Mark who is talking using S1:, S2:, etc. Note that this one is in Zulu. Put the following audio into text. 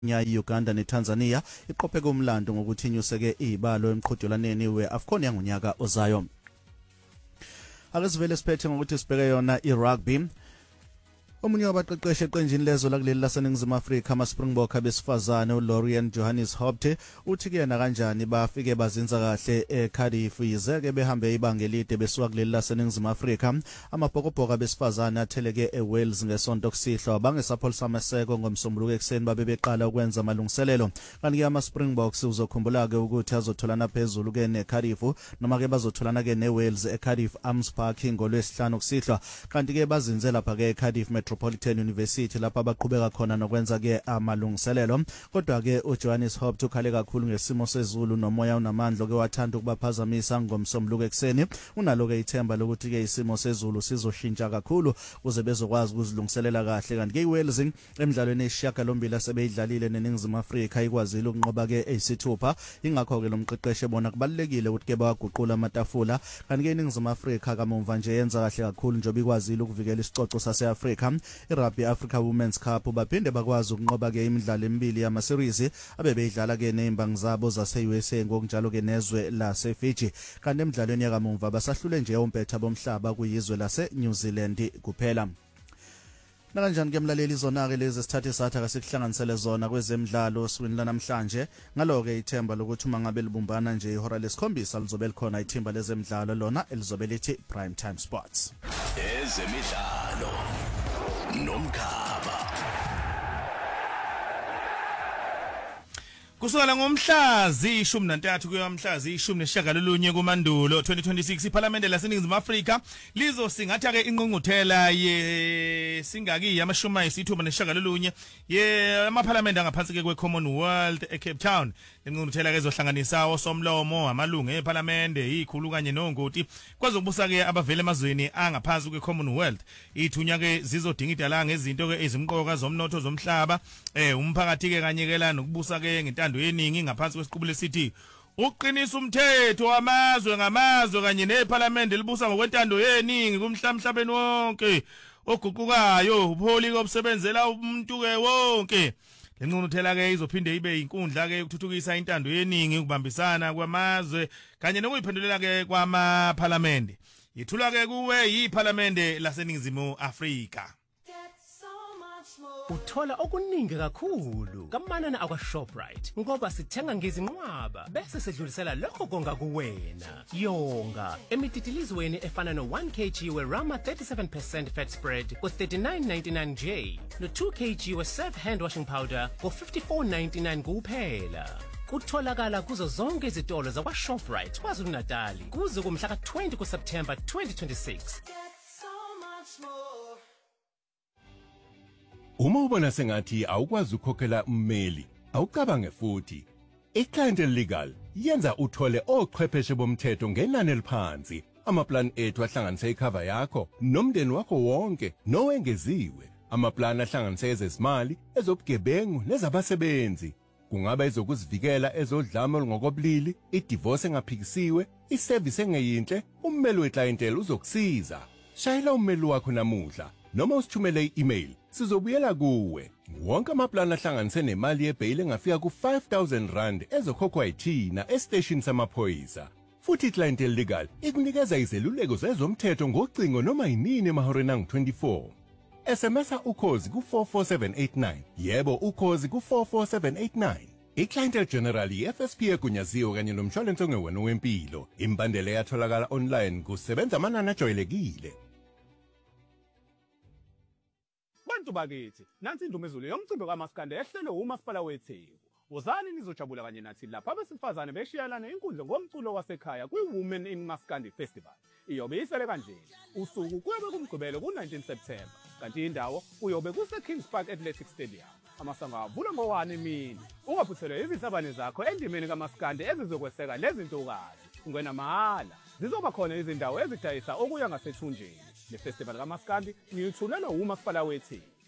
S1: Uganda neTanzania iqophe kumlando ngokuthi inyuseke izibalo emqhudelaneni weAFCON yangonyaka ozayo. Akasivele siphethe ngokuthi sibheke yona iRugby. Omunye wabaqeqeshi eqenjini lezo lakuleli laseNingizimu Afrika amaSpringbok abesifazane uLorian Johannes Hopte uthi kuyena kanjani bafike bazinza kahle eCardiff yizeke behambe ibanga elide besuka kuleli laseNingizimu Afrika. Amabhokobhoko abesifazane atheleke eWales ngesonto kusihlwa bangesapholisa amaseko ngomsombuluko ekseni babe beqala ukwenza amalungiselelo. Kanti ke amaSpringboks uzokhumbula ke ukuthi azotholana phezulu ke neCardiff noma ke bazotholana ke neWales eCardiff Arms Park ngolwesihlanu kusihlwa. Kanti ke bazinze lapha ke eCardiff Metropolitan University lapha abaqhubeka khona nokwenza ke amalungiselelo. Kodwa ke uJohannes Hopte ukhale kakhulu ngesimo sezulu nomoya unamandla ke wathanda ukubaphazamisa ngomsombuluko ekseni. Unalo ke ithemba lokuthi ke isimo sezulu sizoshintsha kakhulu ukuze bezokwazi ukuzilungiselela kahle. Kanti ke iWales emidlalweni esishiyagalombili asebeyidlalile neNingizimu Afrika ikwazile ukunqoba ke eyisithupha. Ingakho ke lomqeqeshe bona kubalekile ukuthi ke baguqula amatafula. Kanti ke iNingizimu Afrika kamuva nje yenza kahle kakhulu njengoba ikwazile ukuvikela isicoco saseAfrika. iRugby Africa Women's Cup baphinde bakwazi ukunqoba ke imidlalo emibili yama-series abebeyidlala ke nezimbangi zabo zase-USA ngokunjalo ke nezwe lase-Fiji. Kanti emidlalweni yakamumva basahlule nje umpetha bomhlaba kuyizwe lase-New Zealand kuphela. Nakanjani ke mlaleli zona ke lezi sithathe sathi akasikuhlanganisele zona kwezemidlalo swini lanamhlanje. Ngalo ke ithemba lokuthi uma ngabe libumbana nje ihora lesikhombisa lizobe likhona ithimba lezemidlalo lona elizobe lithi Prime Time Sports.
S2: Ezemidlalo nomkhaba
S3: kusukela ngomhla zi-13 kuya mhla zi-19 kuMandulo 2026 iPhalamende laseNingizimu Afrika lizosingatha ke ingqungquthela yesingaki yama-19 yamaphalamende angaphansi ke kweCommonwealth eCape Town. Ingqungquthela ke izohlanganisa osomlomo amalungu ePhalamende ikhulu kanye nongoti kwazokubusa ke abavela emazweni angaphansi kweCommonwealth. Ithunya ke zizodinga idala ngezinto ke ezimqoka zomnotho zomhlaba umphakathi ke kanye ke la nokubusa ke ngentando yeningi ngaphansi kwesiqubulo esithi uqinisa umthetho wamazwe ngamazwe kanye nePhalamende libusa ngokwentando yeningi kumhlabeni wonke oguqukayo ubuholi obusebenzela umuntu ke wonke. Lengqungquthela ke izophinde ibe inkundla ke ukuthuthukisa intando yeningi ukubambisana kwamazwe kanye nokuyiphendulela ke kwamaphalamende. Yithula ke kuwe yiPhalamende laseNingizimu Afrika.
S4: Uthola okuningi kakhulu kamanana akwaShoprite ngoba sithenga ngezinqwaba bese sedlulisela lokho konga kuwena. Yonga emititilizweni efana no1 kg weRama 37% fat spread ko39.99 nje no2 kg weSurf hand washing powder ko54.99 kuphela. Kutholakala kuzo zonke izitolo zakwaShoprite KwaZulu-Natal kuze kumhla ka20 kuSeptember 2026.
S5: Uma ubona sengathi awukwazi ukukhokhela ummeli, awucabange futhi. iClientele Legal yenza uthole ochwepheshe bomthetho ngenani eliphansi. Amaplan ethu ahlanganise icover yakho nomndeni wakho wonke nowengeziwe. Amaplan ahlanganise ezezimali, ezobugebengu nezabasebenzi. Kungaba ezokuzivikela ezodlame olungokobulili, idivorce engaphikisiwe, iservice engeyinhle, ummeli weClientele uzokusiza. Shayela ummeli wakho namuhla noma usithumele i-email. Sizobuyela kuwe. Wonke amaplan ahlanganise nemali yebail engafika ku R5,000 ezokhokhwa yithina estation samaphoyisa. Futhi iClientele Legal ikunikeza izeluleko zezomthetho ngocingo noma yinini emahoreni angu-24. SMS ukhozi ku44789. Yebo ukhozi ku44789. iClientele General yeFSP egunyaziwe kanye nomshwalense ongewena wempilo. Imbandela yatholakala online kusebenza amanani ajwayelekile.
S6: Bantu bakithi, nansi indumezulu yomcimbi kaMaskandi ehlelwe uMasipala weTheku. Wozani nizojabula kanye nathi lapha abesifazane beshiyalana inkundla ngomculo wasekhaya kwiWomen in Maskandi Festival. Iyobe isele kanje. Usuku kuyobe kumgqibelo ku19 September. Kanti indawo uyobe kuse Kings Park Athletic Stadium. Amasango avula ngo1 emini. Ungaphuthelwa izinsabane zakho endimeni kaMaskandi ezizokweseka lezi ntokazi. Ungena mahala. Zizoba khona izindawo ezidayisa okuya ngasethunjeni. Le festival kaMaskandi ngiyithulelwa uMasipala weTheku.